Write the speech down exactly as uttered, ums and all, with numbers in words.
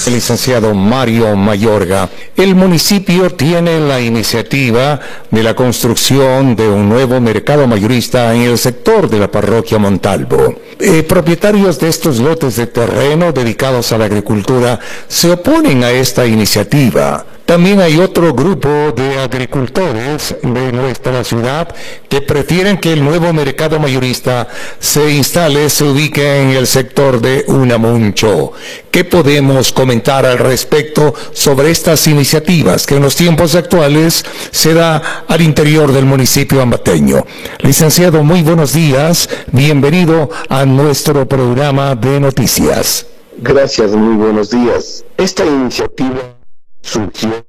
Licenciado Mario Mayorga, el municipio tiene la iniciativa de la construcción de un nuevo mercado mayorista en el sector de la parroquia Montalvo. Eh, propietarios de estos lotes de terreno dedicados a la agricultura se oponen a esta iniciativa. También hay otro grupo de agricultores de nuestra ciudad que prefieren que el nuevo mercado mayorista se instale, se ubique en el sector de Unamuncho. ¿Qué podemos comentar al respecto sobre estas iniciativas que en los tiempos actuales se da al interior del municipio ambateño? Licenciado, muy buenos días. Bienvenido a nuestro programa de noticias. Gracias, muy buenos días. Esta iniciativa surgió